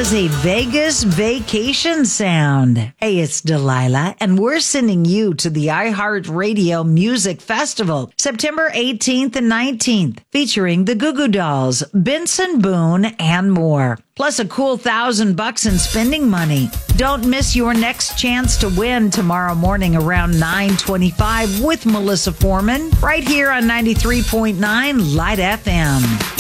has a Vegas vacation sound. Hey, it's Delilah, and we're sending you to the iHeartRadio Music Festival, September 18th and 19th, featuring the Goo Goo Dolls, Benson Boone, and more. Plus a cool $1,000 in spending money. Don't miss your next chance to win tomorrow morning around 9:25 with Melissa Foreman, right here on 93.9 Light FM.